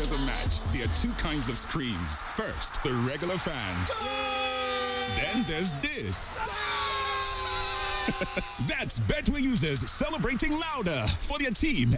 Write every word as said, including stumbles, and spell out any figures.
there's a match, there are two kinds of screams. First, the regular fans. Then there's this. That's Betway users celebrating louder for their team